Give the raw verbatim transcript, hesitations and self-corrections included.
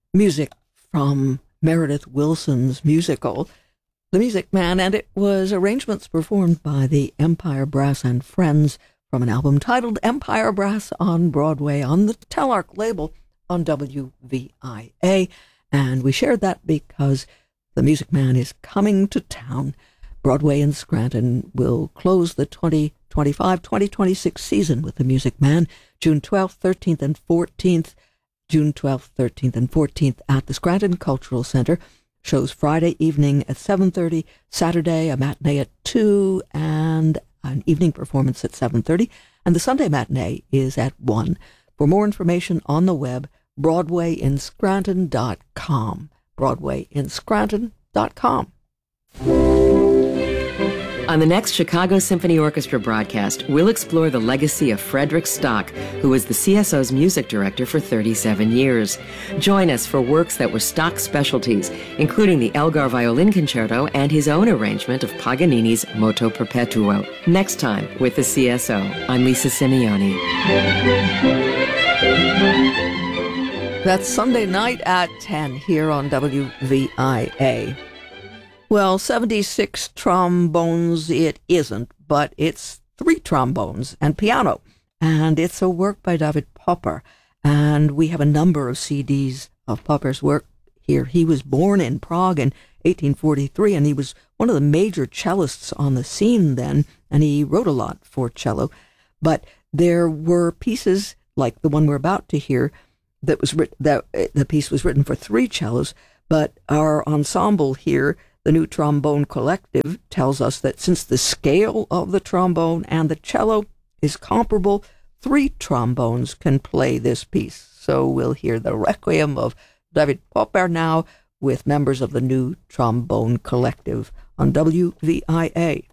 music from Meredith Willson's musical, The Music Man, and it was arrangements performed by the Empire Brass and Friends from an album titled Empire Brass on Broadway on the Telarc label on W V I A. And we shared that because The Music Man is coming to town. Broadway in Scranton will close the twenty twenty-five twenty twenty-six season with The Music Man, June twelfth, thirteenth, and fourteenth. June twelfth, thirteenth, and fourteenth at the Scranton Cultural Center. Shows Friday evening at seven thirty, Saturday a matinee at two, and an evening performance at seven thirty, and the Sunday matinee is at one. For more information on the web, broadway in scranton dot com. broadway in scranton dot com. On the next Chicago Symphony Orchestra broadcast, we'll explore the legacy of Frederick Stock, who was the C S O's music director for thirty-seven years. Join us for works that were Stock's specialties, including the Elgar Violin Concerto and his own arrangement of Paganini's Moto Perpetuo. Next time with the C S O, I'm Lisa Simeoni. That's Sunday night at ten here on W V I A. Well, seventy-six trombones it isn't, but it's three trombones and piano. And it's a work by David Popper. And we have a number of C Ds of Popper's work here. He was born in Prague in eighteen forty-three, and he was one of the major cellists on the scene then, and he wrote a lot for cello. But there were pieces like the one we're about to hear that was writ- that the piece was written for three cellos, but our ensemble here, the New Trombone Collective, tells us that since the scale of the trombone and the cello is comparable, three trombones can play this piece. So we'll hear the Requiem of David Popper now with members of the New Trombone Collective on W V I A.